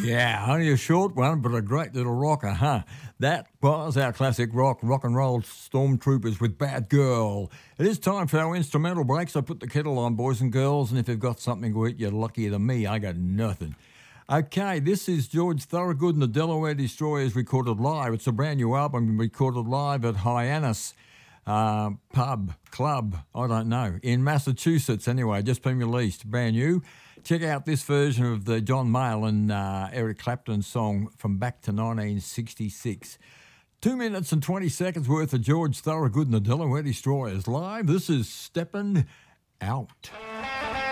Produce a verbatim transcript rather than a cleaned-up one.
Yeah, only a short one, but a great little rocker, huh? That was our classic rock, rock and roll Stormtroopers with Bad Girl. It is time for our instrumental break, so put the kettle on, boys and girls, and if you've got something to eat, you're luckier than me. I got nothing. Okay, this is George Thorogood and the Delaware Destroyers recorded live. It's a brand new album recorded live at Hyannis uh, Pub, Club, I don't know, in Massachusetts anyway, just been released, brand new. Check out this version of the John Mayall and uh, Eric Clapton song from back to nineteen sixty-six. Two minutes and twenty seconds worth of George Thorogood and the Delaware Destroyers live. This is Steppin' Out.